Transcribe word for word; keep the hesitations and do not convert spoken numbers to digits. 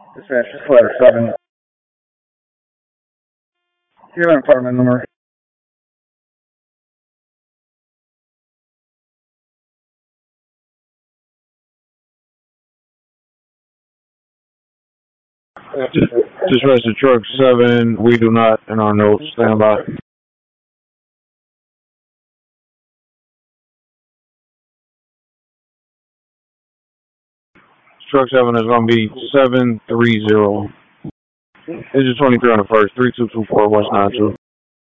Dispatch, letter seven. Give an apartment number. Dispatch to truck seven. We do not in our notes. Stand by. Truck seven is going to be seven three zero. Engine twenty-three on the first. three two two four West nine two.